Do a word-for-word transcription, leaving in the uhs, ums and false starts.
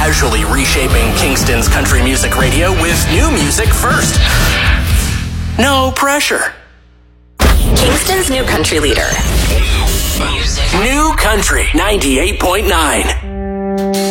casually reshaping Kingston's country music radio with new music first. No pressure. Kingston's new country leader. New Country ninety-eight point nine.